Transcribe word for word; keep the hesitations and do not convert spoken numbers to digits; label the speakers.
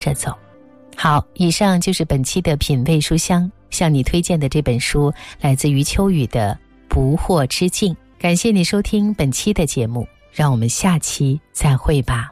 Speaker 1: 着走。好，以上就是本期的品味书香，向你推荐的这本书来自于秋雨的《不惑之境》。感谢你收听本期的节目，让我们下期再会吧。